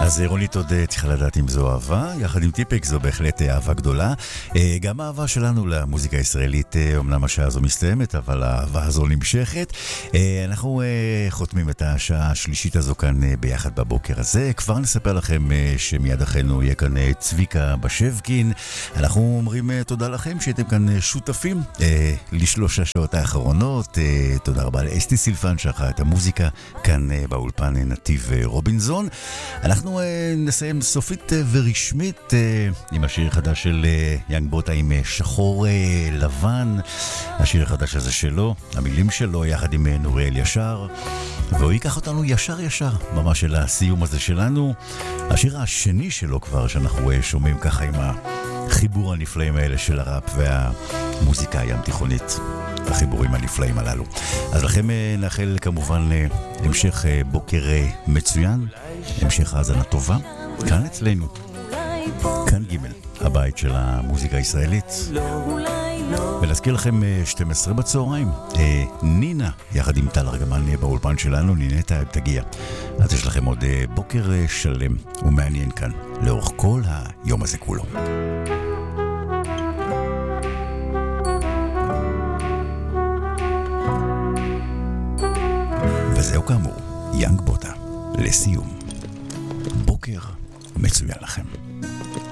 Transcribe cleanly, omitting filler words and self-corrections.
אז רונית עוד צריכה לדעת אם זו אהבה, יחד עם טיפק זו בהחלט אהבה גדולה. גם האהבה שלנו למוזיקה הישראלית, אמנם השעה הזו מסתיימת, אבל האהבה הזו נמשכת. אנחנו חותמים את השעה השלישית הזו כאן ביחד בבוקר הזה. כבר נספר לכם שמיד אחרינו יהיה כאן צביקה בשבקין. אנחנו אומרים תודה לכם שהייתם כאן שותפים לשלוש השעות האחרונות. תודה רבה לאסתי סילפן שערכה את המוזיקה כאן באולפן נתיב רובינזון. אנחנו נסיים סופית ורשמית עם השיר החדש של יאנג בוטה עם שחור לבן. השיר החדש הזה שלו, המילים שלו יחד עם נוריאל ישר, והוא ייקח אותנו ישר ממש אל הסיום הזה שלנו. השיר השני שלו כבר שאנחנו שומעים ככה עם החיבור הנפלאים האלה של הראפ והמוזיקה הים תיכונית, החיבורים הנפלאים הללו. אז לכם נאחל כמובן המשך בוקר מצוין, המשך האזנה טובה כאן אצלנו, כאן ג' הבית של המוזיקה הישראלית. ולהזכיר לכם 12 בצהריים נינה יחד עם טל ארגמן באולפן שלנו, נינתה תגיע. אז יש לכם עוד בוקר שלם ומעניין כאן לאורך כל היום הזה כולו. וזהו כאמור, יאנג בוטה לסיום. בוקר מצוין לכם.